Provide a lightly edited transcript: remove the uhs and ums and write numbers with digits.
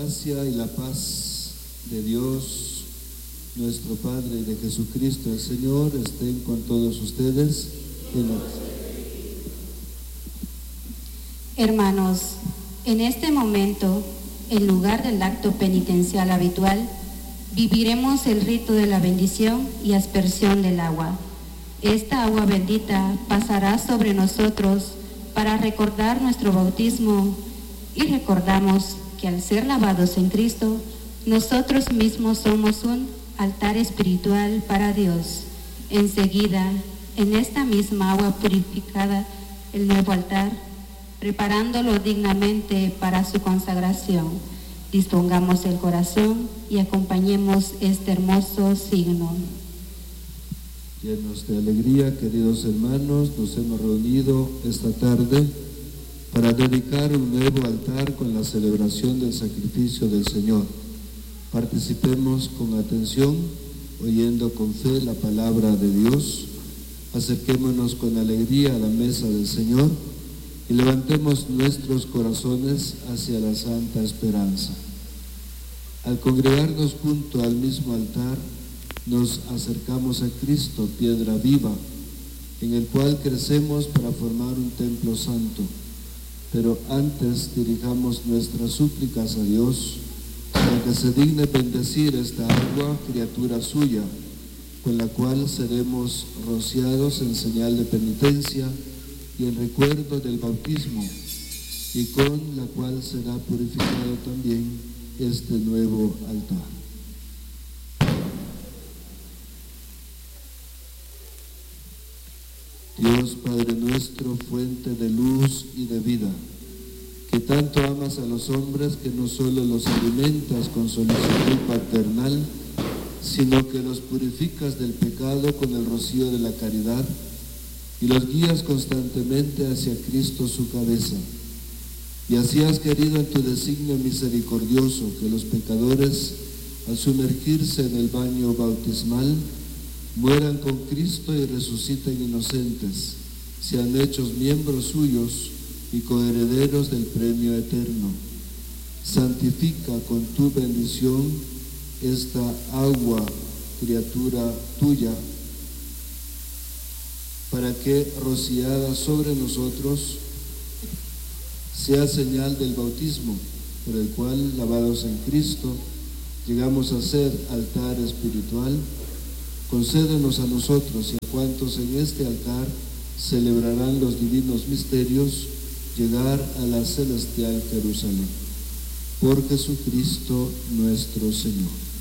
gracia y la paz de Dios, nuestro Padre, y de Jesucristo el Señor, estén con todos ustedes. Hermanos, en este momento, en lugar del acto penitencial habitual, viviremos el rito de la bendición y aspersión del agua. Esta agua bendita pasará sobre nosotros para recordar nuestro bautismo y recordamos que al ser lavados en Cristo, nosotros mismos somos un altar espiritual para Dios. Enseguida, en esta misma agua purificada, el nuevo altar, preparándolo dignamente para su consagración. Dispongamos el corazón y acompañemos este hermoso signo. Llenos de alegría, queridos hermanos, nos hemos reunido esta tarde para dedicar un nuevo altar con la celebración del sacrificio del Señor. Participemos con atención, oyendo con fe la palabra de Dios. Acerquémonos con alegría a la mesa del Señor y levantemos nuestros corazones hacia la santa esperanza. Al congregarnos junto al mismo altar, nos acercamos a Cristo, piedra viva, en el cual crecemos para formar un templo santo. Pero antes dirijamos nuestras súplicas a Dios para que se digne bendecir esta agua, criatura suya, con la cual seremos rociados en señal de penitencia y en recuerdo del bautismo, y con la cual será purificado también este nuevo altar. Dios Padre nuestro, fuente de luz y de vida, que tanto amas a los hombres que no solo los alimentas con solicitud paternal, sino que los purificas del pecado con el rocío de la caridad y los guías constantemente hacia Cristo su cabeza. Y así has querido en tu designio misericordioso que los pecadores, al sumergirse en el baño bautismal, mueran con Cristo y resuciten inocentes, sean hechos miembros suyos y coherederos del premio eterno. Santifica con tu bendición esta agua, criatura tuya, para que, rociada sobre nosotros, sea señal del bautismo, por el cual, lavados en Cristo, llegamos a ser altar espiritual. Concédenos a nosotros y a cuantos en este altar celebrarán los divinos misterios, llegar a la celestial Jerusalén. Por Jesucristo nuestro Señor.